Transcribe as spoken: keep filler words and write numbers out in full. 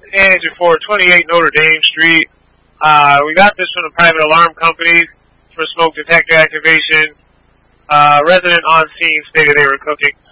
Agent for twenty-eight Notre Dame Street. Uh, we got this from the private alarm company for smoke detector activation. Uh, resident on scene stated they were cooking.